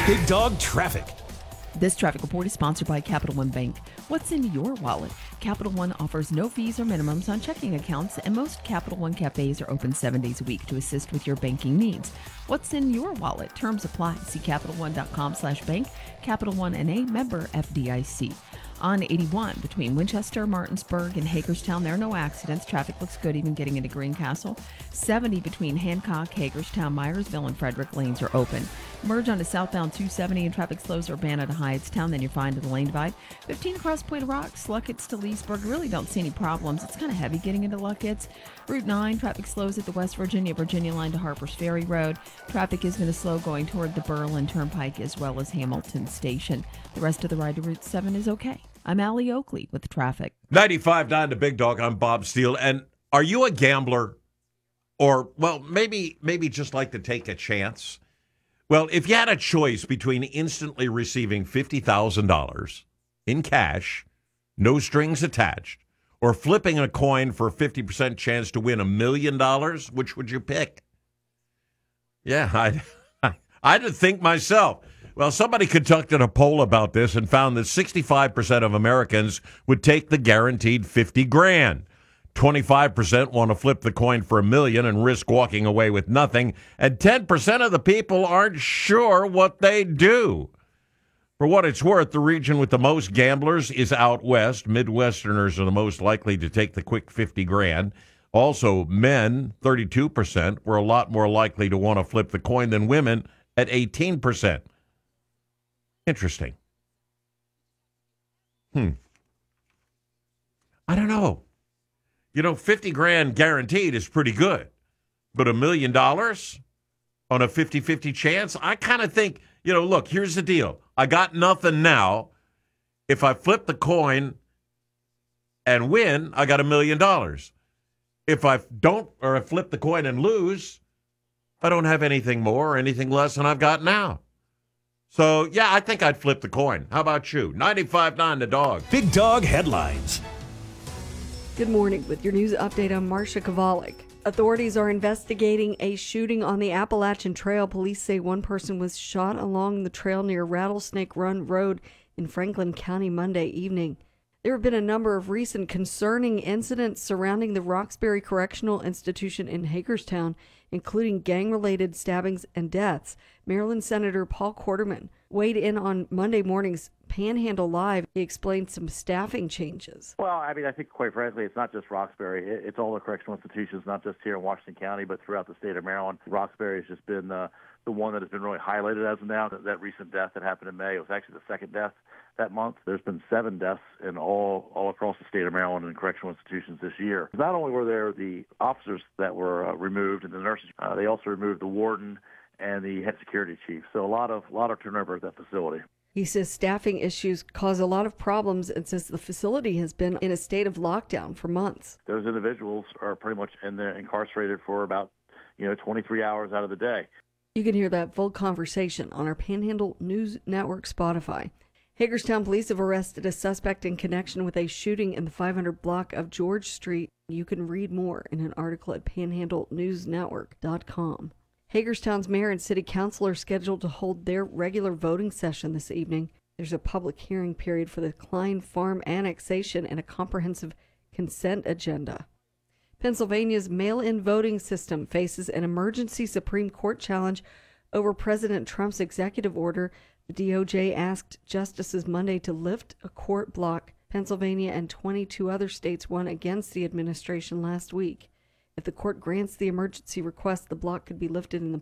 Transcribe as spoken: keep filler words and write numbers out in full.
Big Dog Traffic. This traffic report is sponsored by Capital One Bank. What's in your wallet? Capital One offers no fees or minimums on checking accounts, and most Capital One cafes are open seven days a week to assist with your banking needs. What's in your wallet? Terms apply. See Capital One dot com slash bank. Capital One N A, member F D I C. On eighty-one, between Winchester, Martinsburg, and Hagerstown, there are no accidents. Traffic looks good even getting into Greencastle. seventy between Hancock, Hagerstown, Myersville, and Frederick lanes are open. Merge onto southbound two seventy and traffic slows Urbana to Hyattstown, then you're fine to the lane divide. fifteen across Point of Rocks, Luckett's to Leesburg. Really don't see any problems. It's kind of heavy getting into Luckett's. Route nine, traffic slows at the West Virginia, Virginia line to Harper's Ferry Road. Traffic is going to slow going toward the Berlin Turnpike as well as Hamilton Station. The rest of the ride to Route seven is okay. I'm Allie Oakley with traffic. ninety-five point nine to Big Dog. I'm Bob Steele. And are you a gambler? Or, well, maybe maybe just like to take a chance? Well, if you had a choice between instantly receiving fifty thousand dollars in cash, no strings attached, or flipping a coin for a fifty percent chance to win a million dollars, which would you pick? Yeah, I'd, I'd think myself. Well, somebody conducted a poll about this and found that sixty-five percent of Americans would take the guaranteed fifty grand. twenty-five percent want to flip the coin for a million and risk walking away with nothing. And ten percent of the people aren't sure what they do. For what it's worth, the region with the most gamblers is out west. Midwesterners are the most likely to take the quick fifty grand. Also, men, thirty-two percent, were a lot more likely to want to flip the coin than women at eighteen percent. Interesting. Hmm. I don't know. You know, fifty grand guaranteed is pretty good. But a million dollars on a fifty-fifty chance? I kind of think, you know, look, here's the deal. I got nothing now. If I flip the coin and win, I got a million dollars. If I don't, or I flip the coin and lose, I don't have anything more or anything less than I've got now. So, yeah, I think I'd flip the coin. How about you? ninety-five point nine The Dog. Big Dog Headlines. Good morning with your news update. I'm Marcia Kovalik. Authorities are investigating a shooting on the Appalachian Trail. Police say one person was shot along the trail near Rattlesnake Run Road in Franklin County Monday evening. There have been a number of recent concerning incidents surrounding the Roxbury Correctional Institution in Hagerstown, including gang-related stabbings and deaths. Maryland Senator Paul Quarterman weighed in on Monday morning's Panhandle Live. He explained some staffing changes. Well, I mean, I think quite frankly, it's not just Roxbury. It's all the correctional institutions, not just here in Washington County, but throughout the state of Maryland. Roxbury has just been uh, the one that has been really highlighted as of now. That, that recent death that happened in May, it was actually the second death that month. There's been seven deaths in all all across the state of Maryland in correctional institutions this year. Not only were there the officers that were uh, removed and the nurses, uh, they also removed the warden and the head security chief. So a lot of a lot of turnover at that facility. He says staffing issues cause a lot of problems and says the facility has been in a state of lockdown for months. Those individuals are pretty much in there incarcerated for about, you know, twenty-three hours out of the day. You can hear that full conversation on our Panhandle News Network Spotify. Hagerstown police have arrested a suspect in connection with a shooting in the five hundred block of George Street. You can read more in an article at panhandle news network dot com. Hagerstown's mayor and city council are scheduled to hold their regular voting session this evening. There's a public hearing period for the Klein Farm annexation and a comprehensive consent agenda. Pennsylvania's mail-in voting system faces an emergency Supreme Court challenge over President Trump's executive order. The D O J asked justices Monday to lift a court block. Pennsylvania and twenty-two other states won against the administration last week. If the court grants the emergency request, the block could be lifted in the